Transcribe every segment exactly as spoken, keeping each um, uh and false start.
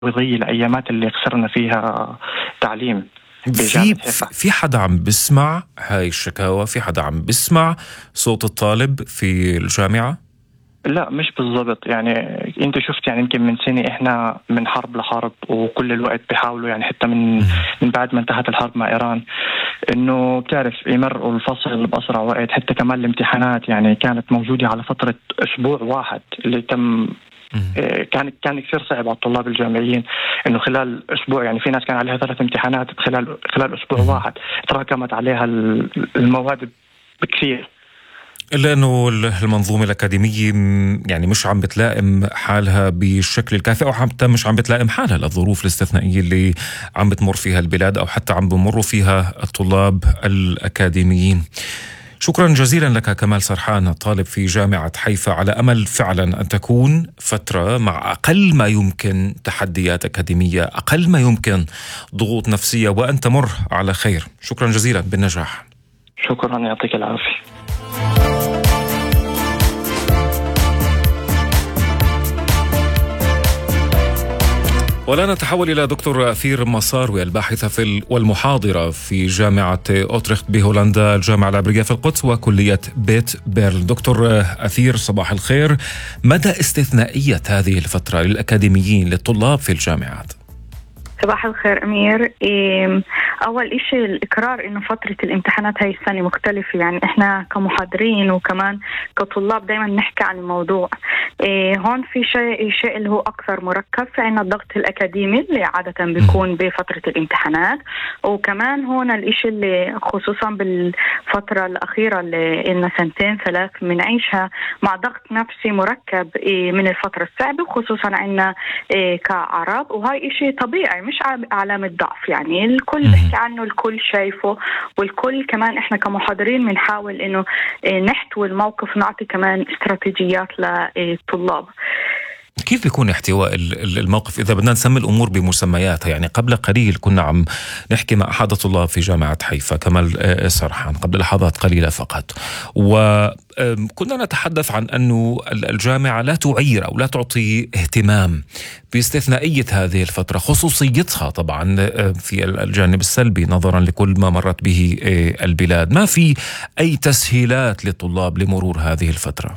ويضيع الأيامات اللي خسرنا فيها تعليم. في في حدا عم بسمع هاي الشكاوى؟ في حدا عم بسمع صوت الطالب في الجامعة؟ لا مش بالضبط. يعني انت شفت يعني يمكن من سنة احنا من حرب لحرب، وكل الوقت بيحاولوا يعني حتى من من بعد ما انتهت الحرب مع ايران انه بتعرف يمرقوا الفصل باسرع وقت. حتى كمان الامتحانات يعني كانت موجودة على فترة اسبوع واحد اللي تم. كان كان كثير صعب على الطلاب الجامعيين انه خلال اسبوع، يعني في ناس كان عليها ثلاث امتحانات خلال خلال اسبوع واحد، تراكمت عليها المواد بكثير. إلا أنه المنظومة الأكاديمية يعني مش عم بتلائم حالها بالشكل الكافي، أو حتى مش عم بتلائم حالها للظروف الاستثنائية اللي عم بتمر فيها البلاد، أو حتى عم بمروا فيها الطلاب الأكاديميين. شكرا جزيلا لك كمال سرحان، طالب في جامعة حيفا، على أمل فعلا أن تكون فترة مع أقل ما يمكن تحديات أكاديمية، أقل ما يمكن ضغوط نفسية، وأن تمر على خير. شكرا جزيلا، بالنجاح. شكرا، يعطيك العافية. ولا نتحول إلى دكتور أثير مصاروي، الباحثة في والمحاضرة في جامعة أوتريخت بهولندا، الجامعة العبرية في القدس وكلية بيت بيرل. دكتور أثير، صباح الخير. مدى استثنائية هذه الفترة للأكاديميين للطلاب في الجامعات؟ صباح الخير أمير. أول إشي الإقرار إنه فترة الامتحانات هاي السنة مختلفة. يعني إحنا كمحاضرين وكمان كطلاب دايما نحكي عن الموضوع. هون في شيء شيء اللي هو أكثر مركب، في عنا الضغط الأكاديمي اللي عادة بيكون بفترة الامتحانات، وكمان هون الإشي اللي خصوصا بالفترة الأخيرة اللي إلنا سنتين ثلاث بنعيشها مع ضغط نفسي مركب من الفترة الصعبة، وخصوصا عنا كعرب، وهاي إشي طبيعي مش علامة ضعف. يعني الكل بيحكي عنه، الكل شايفه، والكل كمان إحنا كمحاضرين بنحاول إنه نحتوي الموقف، نعطي كمان استراتيجيات للطلاب. كيف بيكون احتواء الموقف إذا بدنا نسمي الأمور بمسمياتها؟ يعني قبل قليل كنا عم نحكي مع أحد الطلاب في جامعة حيفا، كمال سرحان، قبل لحظات قليلة فقط، وكنا نتحدث عن أنه الجامعة لا تعير أو لا تعطي اهتمام باستثنائية هذه الفترة، خصوصيتها طبعا في الجانب السلبي نظرا لكل ما مرت به البلاد. ما في أي تسهيلات للطلاب لمرور هذه الفترة؟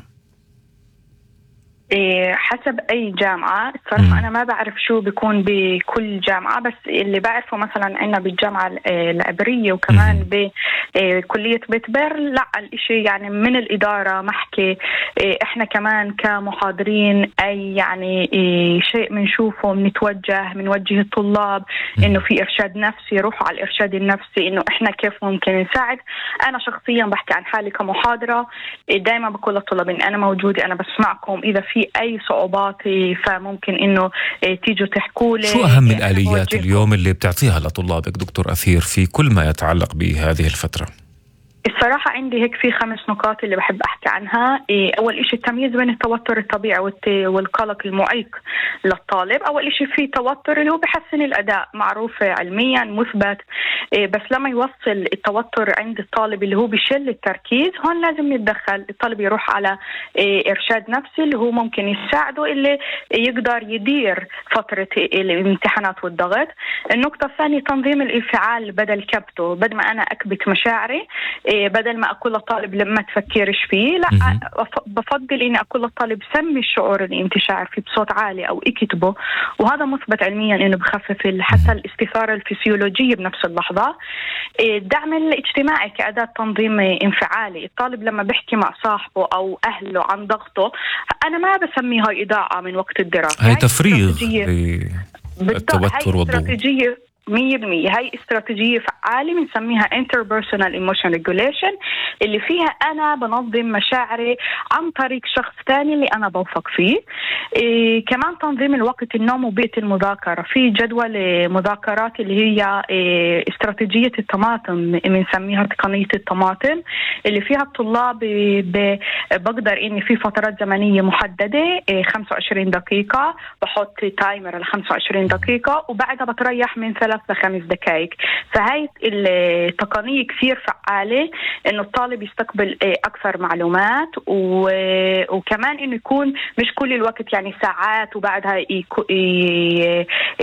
حسب أي جامعة الصراحة. أنا ما بعرف شو بيكون بكل جامعة، بس اللي بعرفه مثلا عنا بالجامعة العبرية وكمان بكلية بيت بيرل، لا الإشي يعني من الإدارة محكي. إحنا كمان كمحاضرين أي يعني شيء منشوفه منتوجه منوجه الطلاب إنه في إرشاد نفسي، روحوا على الإرشاد النفسي إنه إحنا كيف ممكن نساعد. أنا شخصيا بحكي عن حالي كمحاضرة، دايما بقول للطلاب إن أنا موجودة، أنا بسمعكم، إذا في أي صعوبات فممكن إنه تيجوا تحكوا لي. شو أهم الآليات اليوم اللي بتعطيها لطلابك دكتور أثير في كل ما يتعلق بهذه الفترة؟ الصراحة عندي هيك في خمس نقاط اللي بحب أحكي عنها. أول إشي التمييز بين التوتر الطبيعي والقلق المعيق للطالب. أول إشي في توتر اللي هو بحسن الأداء، معروف علميا مثبت، بس لما يوصل التوتر عند الطالب اللي هو بيشل التركيز، هون لازم نتدخل. الطالب يروح على إرشاد نفسي اللي هو ممكن يساعده، اللي يقدر يدير فترة الامتحانات والضغط. النقطة الثانية تنظيم الانفعال بدل كبته. بدل ما أنا أكبت مشاعري، بدل ما أقول للطالب لما تفكرش فيه، لا بفضل إني أقول للطالب سمي الشعور اللي أنت شاعر فيه بصوت عالي أو اكتبه، وهذا مثبت علميا إنه بخفف حتى الاستثارة الفسيولوجية بنفس اللحظة. الدعم الاجتماعي كأداة تنظيم انفعالي. الطالب لما بيحكي مع صاحبه أو أهله عن ضغطه، أنا ما بسميه هاي إضاعة من وقت الدراسة، هاي تفريغ التوتر والضغط. مية بالمية هاي استراتيجية فعالة بنسميها interpersonal emotion regulation، اللي فيها أنا بنظم مشاعري عن طريق شخص تاني اللي أنا بوثق فيه. إيه كمان تنظيم الوقت، النوم وبيئة المذاكرة. في جدول مذاكرات اللي هي إيه استراتيجية الطماطم، بنسميها تقنية الطماطم، اللي فيها الطلاب بقدر إني في فترات زمنية محددة إيه خمسة وعشرين دقيقة، بحط تايمر على خمسة وعشرين دقيقة، وبعدها بتريح من ثلاث ثلاث لخمس دقائق. فهي التقنية كثير فعالة إنه الطالب يستقبل أكثر معلومات، وكمان إنه يكون مش كل الوقت يعني ساعات وبعدها